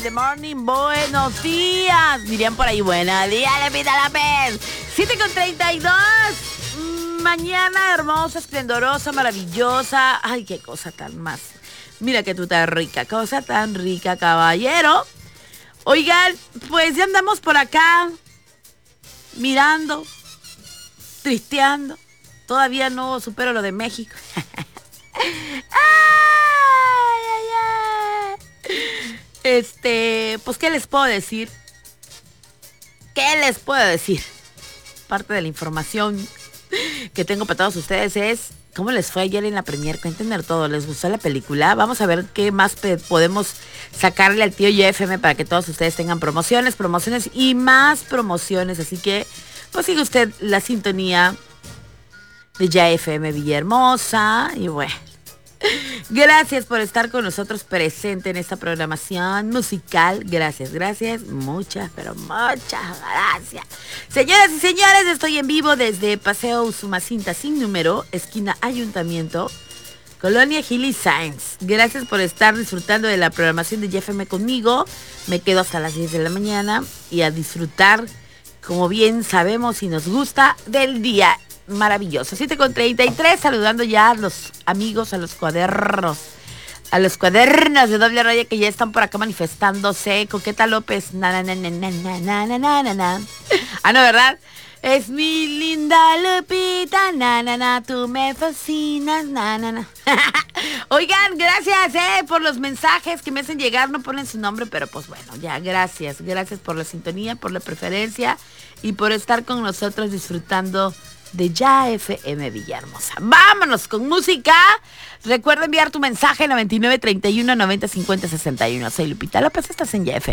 the morning, buenos días. Dirían por ahí, buenos días, Lupita López. 7:32. Mañana hermosa, esplendorosa, maravillosa. Ay, qué cosa tan más. Mira que tú tan rica, cosa tan rica, caballero. Oigan, pues ya andamos por acá mirando, tristeando. Todavía no supero lo de México. Pues, ¿qué les puedo decir? ¿Qué les puedo decir? Parte de la información que tengo para todos ustedes es cómo les fue ayer en la premier. Cuéntenme todo, ¿les gustó la película? Vamos a ver qué más podemos sacarle al tío YFM para que todos ustedes tengan promociones y más promociones. Así que, pues sigue usted la sintonía de YFM Villahermosa y bueno. Gracias por estar con nosotros presente en esta programación musical. Gracias, muchas, pero muchas gracias. Señoras y señores, estoy en vivo desde Paseo Usumacinta sin número, esquina Ayuntamiento, Colonia Gili Sáenz. Gracias por estar disfrutando de la programación de YFM conmigo. Me quedo hasta las 10 de la mañana y a disfrutar, como bien sabemos y nos gusta, del día maravilloso. 7:33, saludando ya a los amigos, a los cuadernos de doble raya que ya están por acá manifestándose. Coqueta López, na. Ah, no, ¿verdad? Es mi linda Lupita, na, tú me fascinas, na. Oigan, gracias por los mensajes que me hacen llegar, no ponen su nombre, pero pues bueno, ya, gracias por la sintonía, por la preferencia y por estar con nosotros disfrutando de YFM Villahermosa. Vámonos con música. Recuerda enviar tu mensaje 9931 90 50 61. Soy Lupita López, estás en YFM.